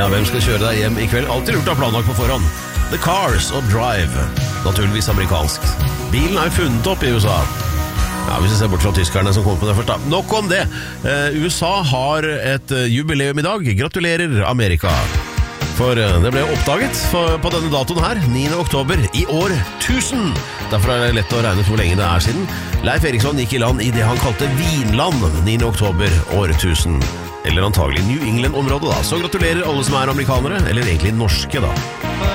Ja, hvem skal kjøre deg hjem i kveld? Alltid lurt å ha planlagt på forhånd. The Cars og Drive. Naturligvis amerikansk. Bilen er funnet opp i USA. Ja, hvis vi ser bort fra tyskerne som kom på det først da. Nok om det. USA har et jubileum i dag. Gratulerer, Amerika. For det ble oppdaget på denne datoen her, 9. oktober i år 1000. Derfor er det lett å regne hvor lenge det er siden. Leif Eriksson gikk i land i det han kalte Vinland 9. oktober år 1000. Eller antagelig New England-området da. Så gratulerer alle som er amerikanere, eller egentlig norske da.